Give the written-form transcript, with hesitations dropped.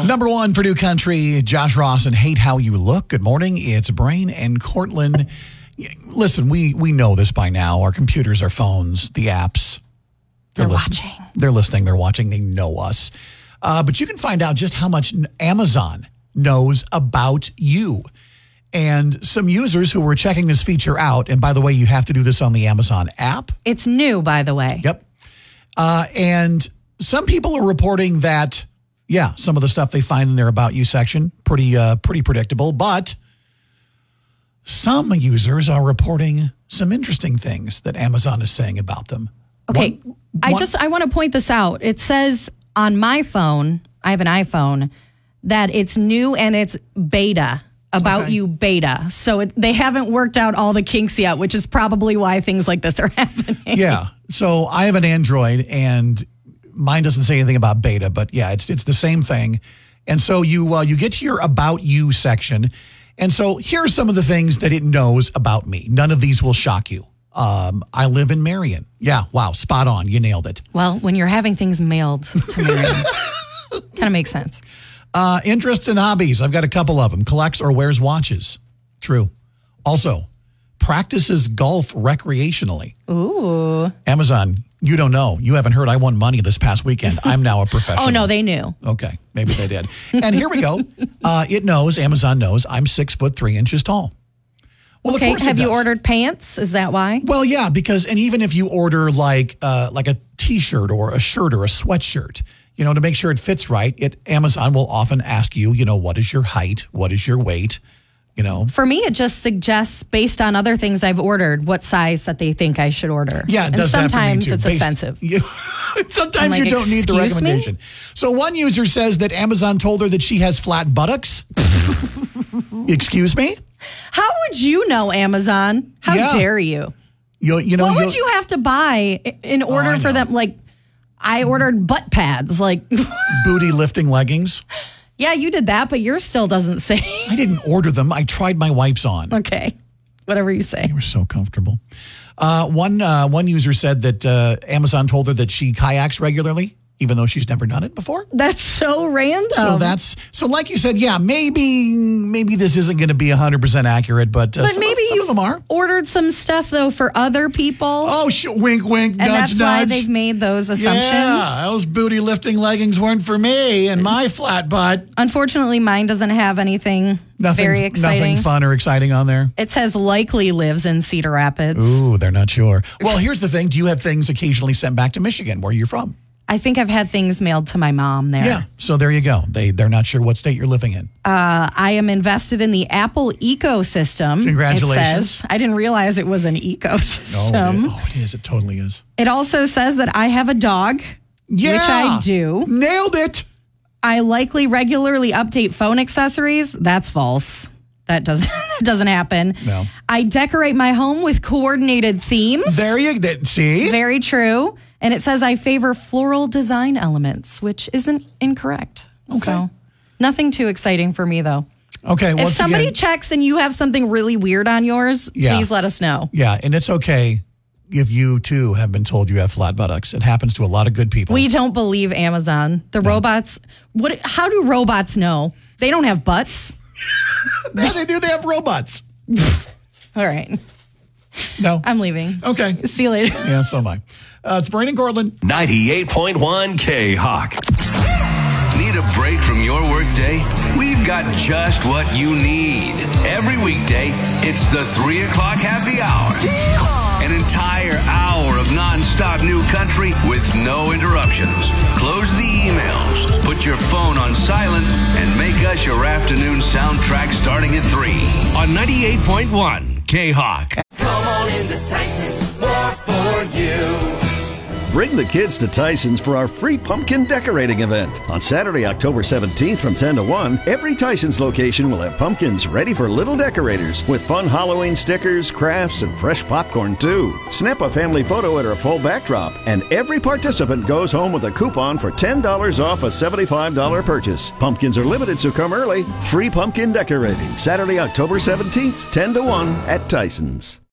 Number one for New Country, Josh Ross and Hate How You Look. Good morning. It's Brain and Cortland. Listen, we know this by now. Our computers, our phones, the apps. They're watching. They're listening. They're watching. They know us. But you can find out just how much Amazon knows about you. And some users who were checking this feature out, and by the way, you have to do this on the Amazon app. It's new, by the way. Yep. And some people are reporting that, some of the stuff they find in their About You section, pretty predictable. But some users are reporting some interesting things that Amazon is saying about them. Okay. I want to point this out. It says on my phone, I have an iPhone, that it's new and it's beta. About You beta. So they haven't worked out all the kinks yet, which is probably why things like this are happening. Yeah. So I have an Android and mine doesn't say anything about beta, but it's the same thing. And so you get to your About You section. And so here are some of the things that it knows about me. None of these will shock you. I live in Marion. Yeah. Wow. Spot on. You nailed it. Well, when you're having things mailed to Marion, kind of makes sense. Interests and hobbies. I've got a couple of them. Collects or wears watches. True. Also, practices golf recreationally. Ooh. Amazon, you don't know. You haven't heard I won money this past weekend. I'm now a professional. Oh, no, they knew. Okay. Maybe they did. And here we go. Amazon knows I'm 6'3" tall. Well, okay. Of course Have you ordered pants? Is that why? Well, yeah, and even if you order like a T-shirt or a shirt or a sweatshirt, to make sure it fits right, Amazon will often ask you, what is your height? What is your weight? For me, it just suggests, based on other things I've ordered, what size that they think I should order. Yeah, it does that for me too. Sometimes it's offensive. Sometimes you don't need the recommendation. So one user says that Amazon told her that she has flat buttocks. Excuse me? How would you know, Amazon? How dare you? What would you have to buy in order for them? Like, I ordered butt pads, like booty lifting leggings. Yeah, you did that, but yours still doesn't say. I didn't order them. I tried my wife's on. Okay, whatever you say. They were so comfortable. One user said that Amazon told her that she kayaks regularly, even though she's never done it before. That's so random. So like you said, maybe this isn't going to be 100% accurate, but some of them are. Ordered some stuff though for other people. Oh, wink, wink, nudge, and that's nudge. why they've made those assumptions. Yeah, those booty lifting leggings weren't for me and my flat butt. Unfortunately, mine doesn't have anything very exciting. Nothing fun or exciting on there. It says likely lives in Cedar Rapids. Ooh, they're not sure. Well, here's the thing. Do you have things occasionally sent back to Michigan, where you're from? I think I've had things mailed to my mom there. Yeah, so there you go. They're not sure what state you're living in. I am invested in the Apple ecosystem. Congratulations. It says. I didn't realize it was an ecosystem. Oh, it is. It totally is. It also says that I have a dog, which I do. Nailed it. I likely regularly update phone accessories. That's false. That doesn't happen. No. I decorate my home with coordinated themes. There you go. See? Very true. And it says I favor floral design elements, which isn't incorrect. Okay. So nothing too exciting for me, though. Okay. If somebody checks and you have something really weird on yours, please let us know. Yeah, and it's okay if you, too, have been told you have flat buttocks. It happens to a lot of good people. We don't believe Amazon. The robots, how do robots know? They don't have butts. Yeah, they do. They have robots. All right. No. I'm leaving. Okay. See you later. Yeah, so am I. It's Brain and Cortland. 98.1 K-Hawk. Need a break from your workday? We've got just what you need. Every weekday, it's the 3 o'clock happy hour. An entire hour of nonstop new country with no interruptions. Close the emails, put your phone on silent, and make us your afternoon soundtrack starting at 3 on 98.1 K-Hawk. Come on into Tyson's, more for you. Bring the kids to Tyson's for our free pumpkin decorating event. On Saturday, October 17th from 10 to 1, every Tyson's location will have pumpkins ready for little decorators with fun Halloween stickers, crafts, and fresh popcorn, too. Snap a family photo at our full backdrop, and every participant goes home with a coupon for $10 off a $75 purchase. Pumpkins are limited, so come early. Free pumpkin decorating, Saturday, October 17th, 10 to 1 at Tyson's.